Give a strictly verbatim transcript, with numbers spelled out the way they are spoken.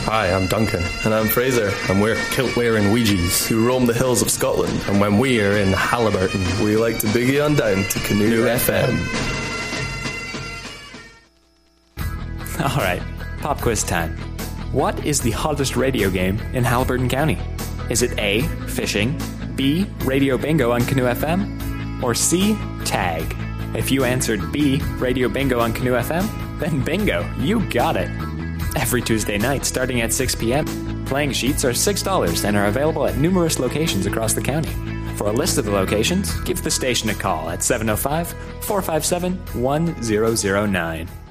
Hi, I'm Duncan. And I'm Fraser. And we're kilt-wearing Ouija's who roam the hills of Scotland. And when we're in Halliburton, we like to boogie on down to Canoe, Canoe F M. Alright, pop quiz time. What is the hottest radio game in Halliburton County? Is it A, fishing, B, radio bingo on Canoe F M, or C, tag? If you answered B, radio bingo on Canoe F M, then bingo, you got it. Every Tuesday night, starting at six p.m., playing sheets are six dollars and are available at numerous locations across the county. For a list of the locations, give the station a call at seven oh five, four five seven, one zero zero nine.